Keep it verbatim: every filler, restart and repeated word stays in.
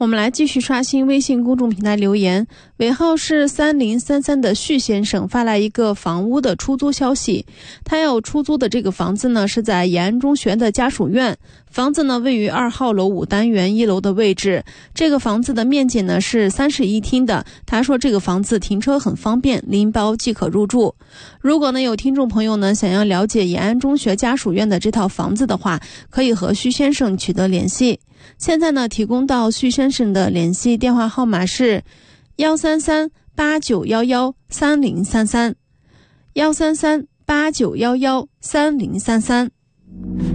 我们来继续刷新微信公众平台留言，尾号是三零三三的旭先生发来一个房屋的出租消息。他要出租的这个房子呢，是在延安中学的家属院，房子呢位于二号楼五单元一楼的位置。这个房子的面积呢是三室一厅的，他说这个房子停车很方便，拎包即可入住。如果呢有听众朋友呢想要了解延安中学家属院的这套房子的话，可以和旭先生取得联系。现在呢提供到旭先生的联系电话号码是幺三三八九幺幺三零三三，幺三三八九幺幺三零三三。